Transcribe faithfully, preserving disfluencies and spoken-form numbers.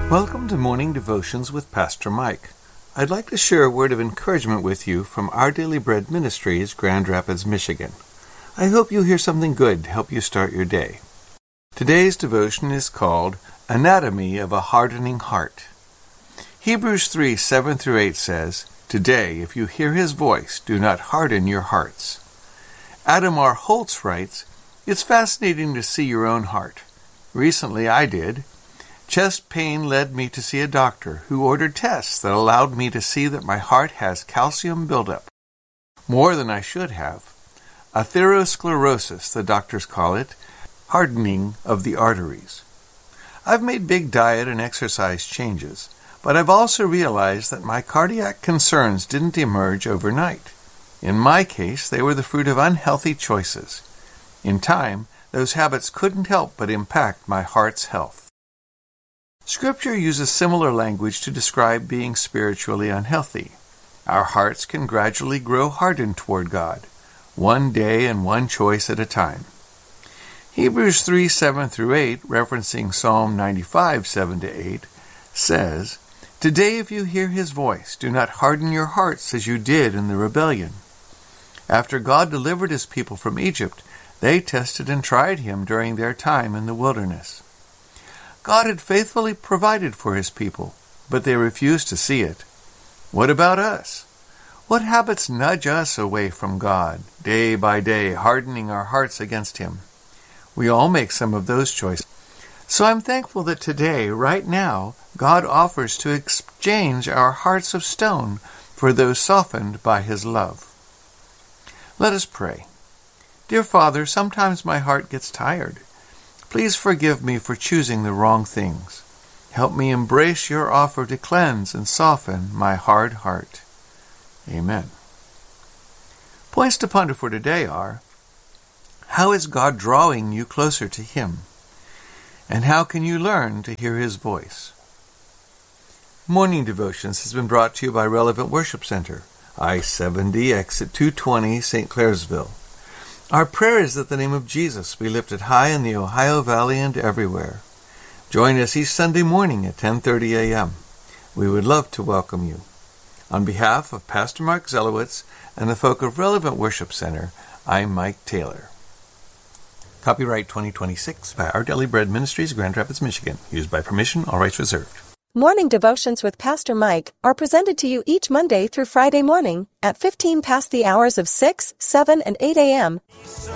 Welcome to Morning Devotions with Pastor Mike. I'd like to share a word of encouragement with you from Our Daily Bread Ministries, Grand Rapids, Michigan. I hope you hear something good to help you start your day. Today's devotion is called Anatomy of a Hardening Heart. Hebrews three, seven through eight says, "Today, if you hear his voice, do not harden your hearts." Adam R. Holtz writes, "It's fascinating to see your own heart. Recently I did. Chest pain led me to see a doctor who ordered tests that allowed me to see that my heart has calcium buildup, more than I should have. Atherosclerosis, the doctors call it, hardening of the arteries. I've made big diet and exercise changes, but I've also realized that my cardiac concerns didn't emerge overnight. In my case, they were the fruit of unhealthy choices. In time, those habits couldn't help but impact my heart's health." Scripture uses similar language to describe being spiritually unhealthy. Our hearts can gradually grow hardened toward God, one day and one choice at a time. Hebrews three, seven through eight, referencing Psalm ninety-five, seven to eight, says, "Today if you hear his voice, do not harden your hearts as you did in the rebellion." After God delivered his people from Egypt, they tested and tried him during their time in the wilderness. God had faithfully provided for his people, but they refused to see it. What about us? What habits nudge us away from God, day by day, hardening our hearts against him? We all make some of those choices. So I'm thankful that today, right now, God offers to exchange our hearts of stone for those softened by his love. Let us pray. Dear Father, sometimes my heart gets tired. Please forgive me for choosing the wrong things. Help me embrace your offer to cleanse and soften my hard heart. Amen. Points to ponder for today are, how is God drawing you closer to him? And how can you learn to hear his voice? Morning Devotions has been brought to you by Relevant Worship Center, I seventy, exit two twenty, Saint Clairsville. Our prayer is that the name of Jesus be lifted high in the Ohio Valley and everywhere. Join us each Sunday morning at ten thirty a.m. We would love to welcome you. On behalf of Pastor Mark Zelowitz and the folk of Relevant Worship Center, I'm Mike Taylor. Copyright twenty twenty-six by Our Daily Bread Ministries, Grand Rapids, Michigan. Used by permission, all rights reserved. Morning Devotions with Pastor Mike are presented to you each Monday through Friday morning at fifteen past the hours of six, seven, and eight a.m.